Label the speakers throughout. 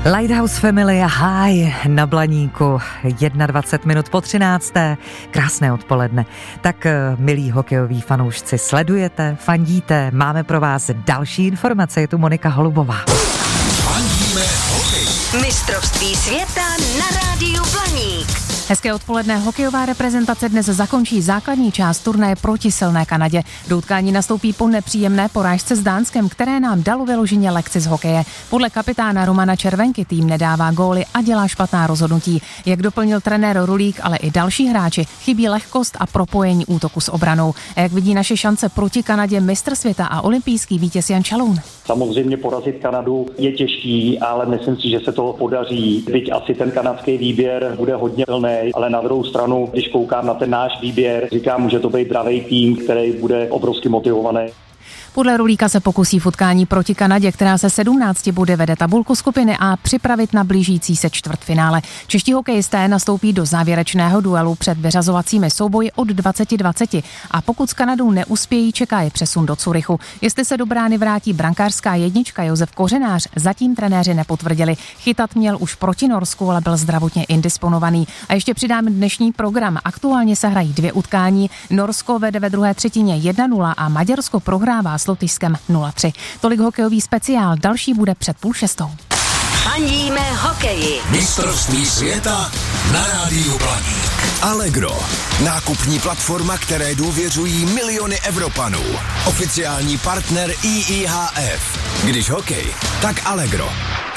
Speaker 1: Lighthouse Family a High na Blaníku, 21:13. Krásné odpoledne. Tak, milí hokejoví fanoušci, sledujete, fandíte, máme pro vás další informace, je tu Monika Holubová.
Speaker 2: Fandíme hokej.
Speaker 3: Mistrovství světa na rádiu Blaník.
Speaker 4: Hezké odpoledne. Hokejová reprezentace dnes zakončí základní část turnaje proti silné Kanadě. Do utkání nastoupí po nepříjemné porážce s Dánskem, které nám dalo vyloženě lekci z hokeje. Podle kapitána Romana Červenky tým nedává góly a dělá špatná rozhodnutí. Jak doplnil trenér Rulík, ale i další hráči, chybí lehkost a propojení útoku s obranou. A jak vidí naše šance proti Kanadě mistr světa a olympijský vítěz Jan Čaloun?
Speaker 5: Samozřejmě porazit Kanadu je těžký, ale myslím si, že se to podaří. Byť asi ten kanadský výběr bude hodně silný, ale na druhou stranu, když koukám na ten náš výběr, říkám, může to být dravej tým, který bude obrovsky motivovaný.
Speaker 4: Podle Rulíka se pokusí v utkání proti Kanadě, která se 17 body vede tabulku skupiny A, připravit na blížící se čtvrtfinále. Čeští hokejisté nastoupí do závěrečného duelu před vyřazovacími souboji od 20:20 a pokud s Kanadou neuspějí, čeká je přesun do Curychu. Jestli se do brány vrátí brankářská jednička Josef Kořenář, zatím trenéři nepotvrdili. Chytat měl už proti Norsku, ale byl zdravotně indisponovaný. A ještě přidám dnešní program. Aktuálně se hrají 2 utkání. Norsko vede ve druhé třetině 1-0 a Maďarsko prohrává s Lotyšskem 0-3. Tolik hokejový speciál, další bude před 5:30.
Speaker 3: Fandíme hokeji.
Speaker 2: Mistrovství světa na rádiu Blaník.
Speaker 6: Allegro. Nákupní platforma, které důvěřují miliony Evropanů. Oficiální partner IIHF. Když hokej, tak Allegro.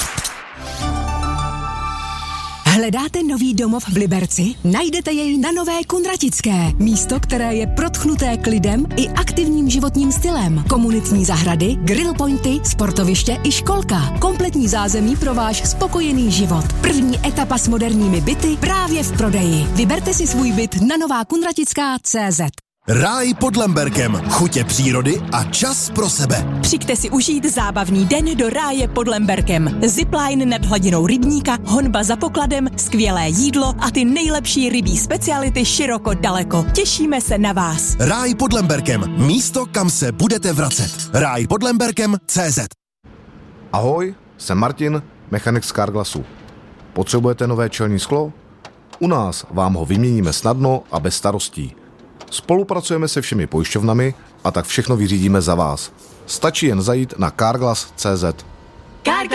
Speaker 7: Hledáte nový domov v Liberci? Najdete jej na Nové Kunratické. Místo, které je protchnuté klidem i aktivním životním stylem. Komunitní zahrady, grill pointy, sportoviště i školka. Kompletní zázemí pro váš spokojený život. První etapa s moderními byty právě v prodeji. Vyberte si svůj byt na novákunratická.cz.
Speaker 6: Ráj pod Lemberkem. Chutě přírody a čas pro sebe.
Speaker 7: Přijďte si užít zábavný den do Ráje pod Lemberkem. Zipline nad hladinou rybníka, honba za pokladem, skvělé jídlo a ty nejlepší rybí speciality široko daleko. Těšíme se na vás.
Speaker 6: Ráj pod Lemberkem. Místo, kam se budete vracet. Rájpodlemberkem.cz.
Speaker 8: Ahoj, jsem Martin, mechanik z Carglassu. Potřebujete nové čelní sklo? U nás vám ho vyměníme snadno a bez starostí. Spolupracujeme se všemi pojišťovnami a tak všechno vyřídíme za vás. Stačí jen zajít na carglass.cz.